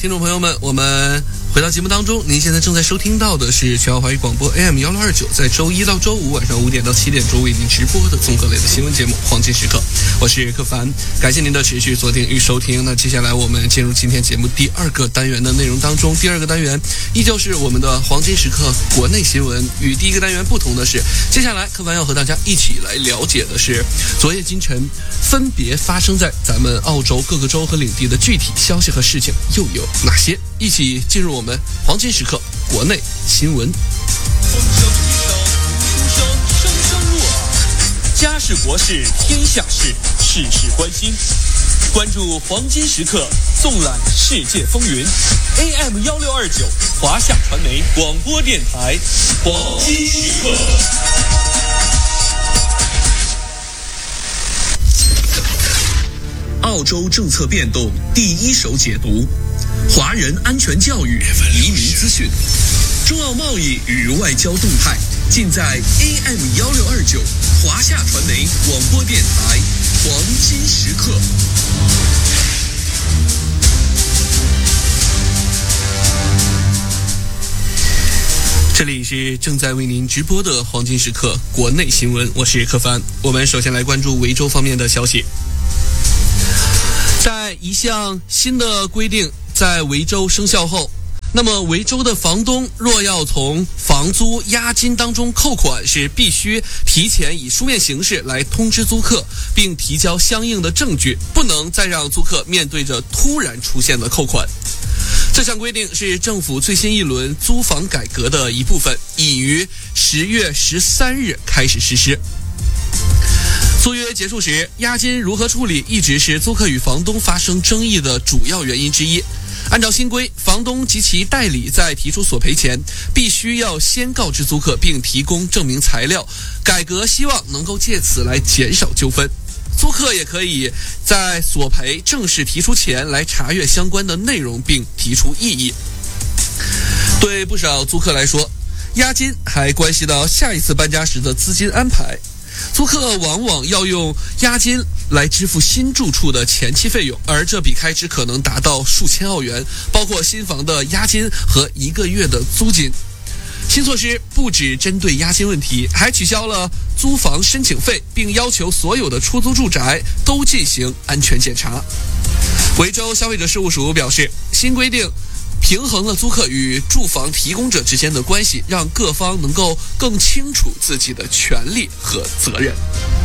听众朋友们，我们回到节目当中，您现在正在收听到的是全澳华语广播 AM1629，在周一到周五晚上5点到7点钟为您直播的综合类的新闻节目《黄金时刻》，我是柯凡，感谢您的持续锁定与收听。那接下来我们进入今天节目第二个单元的内容当中，第二个单元依旧是我们的黄金时刻国内新闻。与第一个单元不同的是，接下来柯凡要和大家一起来了解的是昨夜今晨分别发生在咱们澳洲各个州和领地的具体消息和事情又有哪些？一起进入我们黄金时刻国内新闻。 风声雨声，出声声声入耳，家事国事天下事，事事关心。关注黄金时刻，纵览世界风云。AM1629，华夏传媒广播电台，黄金时刻。 澳洲政策变动第一手解读，华人安全教育、移民资讯，中澳贸易与外交动态，尽在 AM1629 华夏传媒广播电台黄金时刻。 这里是正在为您直播的黄金时刻国内新闻，我是柯凡。我们首先来关注维州方面的消息。在一项新的规定在维州生效后，那么维州的房东若要从房租押金当中扣款，是必须提前以书面形式来通知租客，并提交相应的证据，不能再让租客面对着突然出现的扣款。这项规定是政府最新一轮租房改革的一部分，已于10月13日开始实施。租约结束时，押金如何处理一直是租客与房东发生争议的主要原因之一。按照新规，房东及其代理在提出索赔前，必须要先告知租客并提供证明材料。改革希望能够借此来减少纠纷。租客也可以在索赔正式提出前来查阅相关的内容并提出异议。对不少租客来说，押金还关系到下一次搬家时的资金安排。租客往往要用押金来支付新住处的前期费用，而这笔开支可能达到数千澳元，包括新房的押金和1个月的租金。新措施不只针对押金问题，还取消了租房申请费，并要求所有的出租住宅都进行安全检查。维州消费者事务署表示，新规定平衡了租客与住房提供者之间的关系，让各方能够更清楚自己的权利和责任。